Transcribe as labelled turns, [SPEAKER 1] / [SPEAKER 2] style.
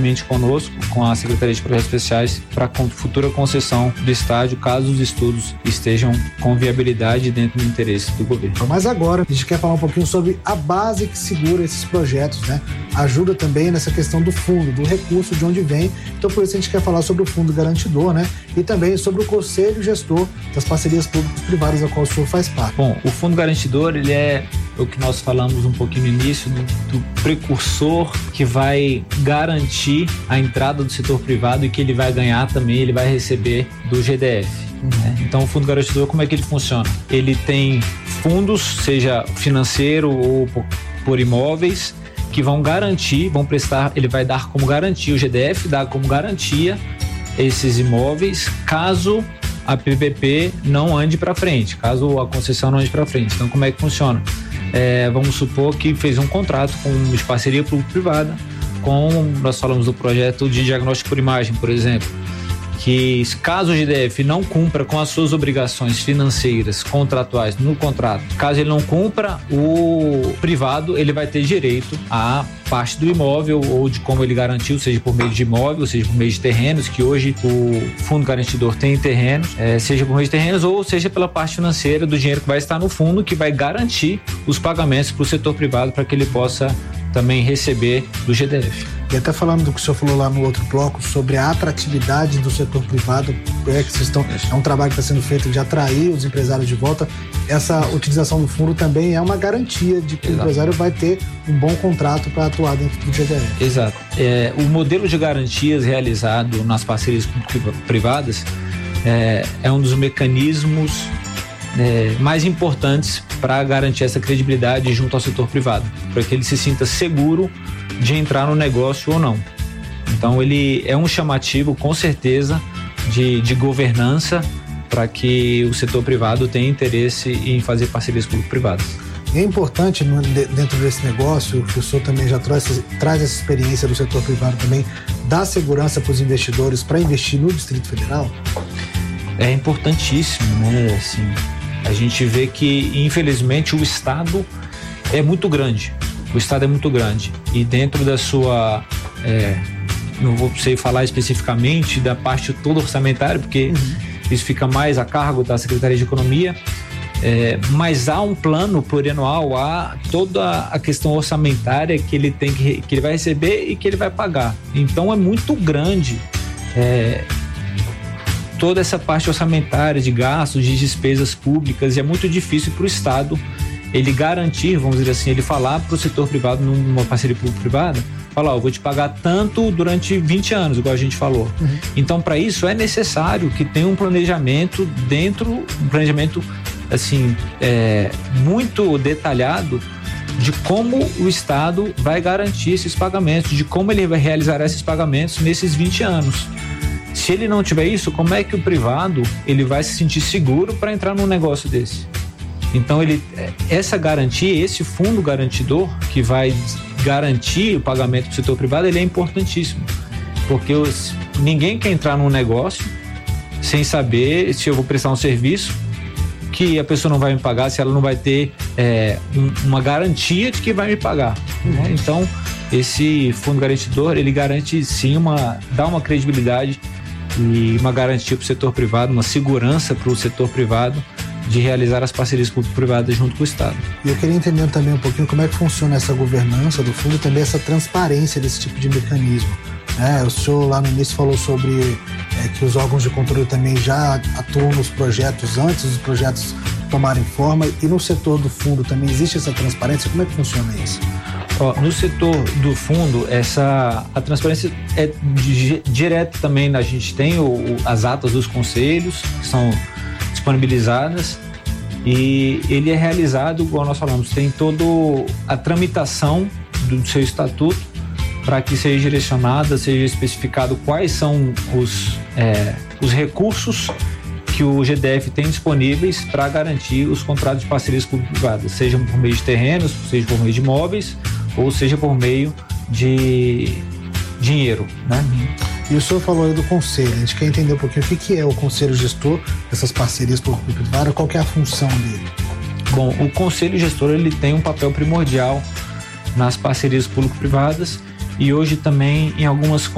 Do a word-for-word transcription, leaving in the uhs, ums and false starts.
[SPEAKER 1] juntamente conosco, com a Secretaria de Projetos Especiais, para a futura concessão do estádio, caso os estudos estejam com viabilidade dentro do interesse do governo.
[SPEAKER 2] Mas agora a gente quer falar um pouquinho sobre a base que segura esses projetos, né? Ajuda também nessa questão do fundo, do recurso, de onde vem. Então por isso a gente quer falar sobre o fundo garantidor, né? E também sobre o conselho gestor das parcerias públicas-privadas a qual o senhor faz parte.
[SPEAKER 1] Bom, o fundo garantidor, ele é o que nós falamos um pouquinho no início, do, do precursor que vai garantir a entrada do setor privado e que ele vai ganhar também, ele vai receber do G D F. Né? Então o fundo garantidor, como é que ele funciona? Ele tem fundos, seja financeiro ou por, por imóveis, que vão garantir, vão prestar, ele vai dar como garantia, o G D F dá como garantia esses imóveis, caso a P P P não ande para frente, caso a concessão não ande para frente. Então como é que funciona? É, vamos supor que fez um contrato com de parceria público-privada, com, nós falamos do projeto de diagnóstico por imagem, por exemplo, que caso o G D F não cumpra com as suas obrigações financeiras contratuais no contrato, caso ele não cumpra, o privado ele vai ter direito à parte do imóvel ou de como ele garantiu, seja por meio de imóvel, seja por meio de terrenos, que hoje o fundo garantidor tem terrenos, é, seja por meio de terrenos ou seja pela parte financeira do dinheiro que vai estar no fundo, que vai garantir os pagamentos para o setor privado para que ele possa também receber do G D F.
[SPEAKER 2] E até falando do que o senhor falou lá no outro bloco sobre a atratividade do setor privado, é que vocês estão, é um trabalho que está sendo feito de atrair os empresários de volta. Essa utilização do fundo também é uma garantia de que Exato. O empresário vai ter um bom contrato para atuar dentro do G D F.
[SPEAKER 1] Exato. É, o modelo de garantias realizado nas parcerias privadas é, é um dos mecanismos é, mais importantes para garantir essa credibilidade junto ao setor privado, para que ele se sinta seguro de entrar no negócio ou não. Então ele é um chamativo, com certeza, de, de governança para que o setor privado tenha interesse em fazer parcerias público-privadas.
[SPEAKER 2] É importante no, dentro desse negócio, que o senhor também já traz, traz essa experiência do setor privado também, dar segurança para os investidores para investir no Distrito Federal?
[SPEAKER 1] É importantíssimo, né? Assim, a gente vê que, infelizmente, o Estado é muito grande. O Estado é muito grande e dentro da sua, é, não vou sei falar especificamente da parte toda orçamentária, porque uhum. isso fica mais a cargo da Secretaria de Economia, é, mas há um plano plurianual, há toda a questão orçamentária que ele tem que, que ele vai receber e que ele vai pagar. Então é muito grande é, toda essa parte orçamentária de gastos, de despesas públicas, e é muito difícil para o Estado ele garantir, vamos dizer assim, ele falar para o setor privado numa parceria público-privada, falar, ó, eu vou te pagar tanto durante vinte anos, igual a gente falou. Uhum. Então, para isso é necessário que tenha um planejamento dentro, um planejamento assim, é, muito detalhado de como o Estado vai garantir esses pagamentos, de como ele vai realizar esses pagamentos nesses vinte anos. Se ele não tiver isso, como é que o privado ele vai se sentir seguro para entrar num negócio desse? Então, ele, essa garantia, esse fundo garantidor que vai garantir o pagamento do setor privado, ele é importantíssimo, porque os, ninguém quer entrar num negócio sem saber se eu vou prestar um serviço que a pessoa não vai me pagar, se ela não vai ter é, um, uma garantia de que vai me pagar. Né? Então, esse fundo garantidor, ele garante sim, uma, dá uma credibilidade e uma garantia para o setor privado, uma segurança para o setor privado de realizar as parcerias público-privadas junto com o Estado.
[SPEAKER 2] E eu queria entender também um pouquinho como é que funciona essa governança do fundo e também essa transparência desse tipo de mecanismo. É, o senhor lá no início falou sobre é, que os órgãos de controle também já atuam nos projetos antes dos projetos tomarem forma, e no setor do fundo também existe essa transparência. Como é que funciona isso?
[SPEAKER 1] Ó, no setor do fundo, essa, a transparência é di, direta também. A gente tem o, o, as atas dos conselhos que são disponibilizadas e ele é realizado, igual nós falamos, tem toda a tramitação do seu estatuto para que seja direcionada, seja especificado quais são os, é, os recursos que o G D F tem disponíveis para garantir os contratos de parcerias público-privadas, seja por meio de terrenos, seja por meio de imóveis ou seja por meio de dinheiro, né?
[SPEAKER 2] E o senhor falou aí do conselho, a gente quer entender um pouquinho o que, que é o conselho gestor dessas parcerias público-privadas, qual que é a função dele?
[SPEAKER 1] Bom, o conselho gestor ele tem um papel primordial nas parcerias público-privadas e hoje também em algumas